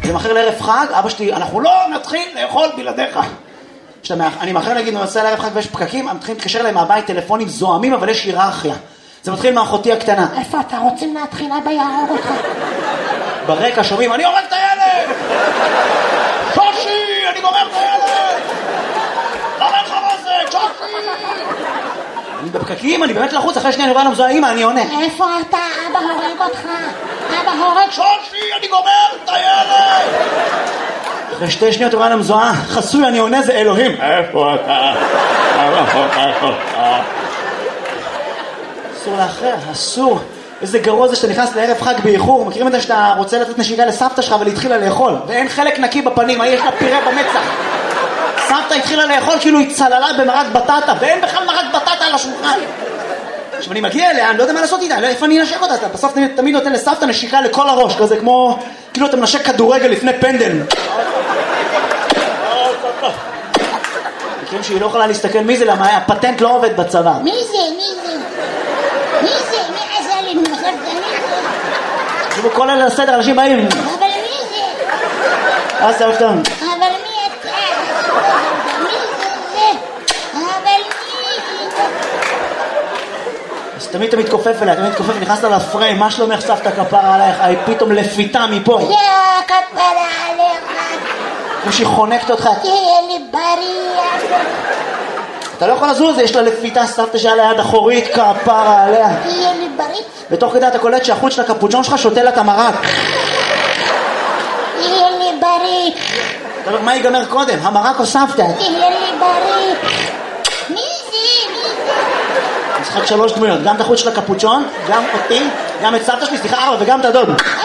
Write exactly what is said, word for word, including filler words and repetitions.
אני מאחר לערב חג, אבא שלי, אנחנו לא נתחיל לאכול בלעדיך. אני מאחר להגיד, אני נוסע לערב חג ויש פקקים, הם מתחילים להתקשר להם מהבית טלפונים זוהמים, אבל יש היררכיה. זה מתחיל מאחותי הקטנה. איפה אתה רוצים להתחיל? אבא יהרוג אותך. ברקע שומעים, אני הורג את הילד! שושי, אני גומר את הילד! למה לך מה זה? שושי! אני בפקקים, אני באמת לחוץ, אחרי שנייה אני רואה לנו, זו האמא, אני עונה. איפה אתה? אבא הורג אותך. אבא הורג... שושי, אני גומר את הילד! אחרי שתי שניות רואה לנו, זו חסוי, אני עונה, זה אלוהים. איפה אתה? אסור לאחר, אסור. איזה גרוע זה שאתה נכנס לערב חג באיחור. מכירים את זה שאתה רוצה לתת נשיקה לסבתא שלך ולהתחילה לאכול ואין חלק נקי בפנים, יש לה פירה במצח. סבתא התחילה לאכול כאילו היא צללה במרק בטטה ואין בכלל מרק בטטה על השולחן. עכשיו אני מגיע אליה, אני לא יודע מה לעשות איתה, אני לא יודע איפה אני נשק אותה. בסוף תמיד, תמיד נותן לסבתא נשיקה לכל הראש, כזה כמו כאילו אתה מנשק כדורגל לפני פנדל. מכירים שהיא לא יכולה להסתכל מי זה, למה הפטנט לא עובד בצבא. מי זה? מי זה? מי זה? מי עשה לי? מי זה? תשמעו, כל אלה לסדר, אנשים באים. אבל מי זה? אז זה אופתון. אבל מי אתה? מי זה? אבל מי זה? אז תמיד אתה מתכופף אליה, תמיד מתכופף, נכנסת לפריים, מה שלומך סבתא כפרה עלייך? היא פתאום לפיתה מפה. יא כפרה עליך. כמו שהיא חונקת אותך. תהיה לי בריא. אתה לא יכול לזוז, יש לה לפיתה סבתא שהיה לה יד אחורית, כפרה עליה. תהיה לי בריא. בתוך כדי אתה קולט שהחוץ של הקפוצ'ון שלך שותה לה את המרק. תהיה לי בריא. אתה אומר, מה ייגמר קודם? המרק או סבתא? תהיה לי בריא. מי זה? מי זה? משחק שלוש דמויות, גם את החוץ של הקפוצ'ון, גם אותי, גם את סבתא שלי, סליחה ארבע, וגם את הדוד.